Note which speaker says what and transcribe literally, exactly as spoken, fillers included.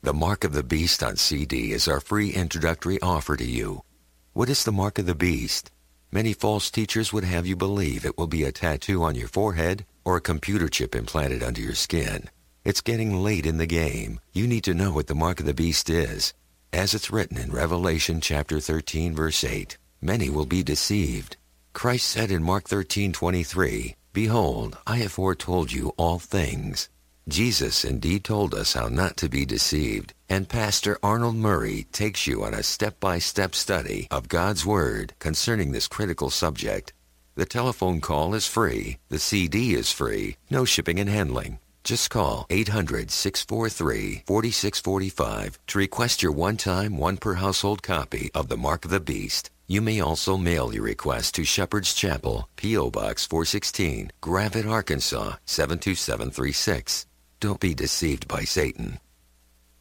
Speaker 1: The Mark of the Beast on C D is our free introductory offer to you. What is the Mark of the Beast? Many false teachers would have you believe it will be a tattoo on your forehead or a computer chip implanted under your skin. It's getting late in the game. You need to know what the Mark of the Beast is. As it's written in Revelation chapter thirteen, verse eight, many will be deceived. Christ said in Mark thirteen twenty-three, "Behold, I have foretold you all things." Jesus indeed told us how not to be deceived, and Pastor Arnold Murray takes you on a step-by-step study of God's Word concerning this critical subject. The telephone call is free, the C D is free, no shipping and handling. Just call eight hundred, six four three, four six four five to request your one-time, one-per-household copy of The Mark of the Beast. You may also mail your request to Shepherd's Chapel, P O Box four sixteen, Gravette, Arkansas seven two seven three six. Don't be deceived by Satan.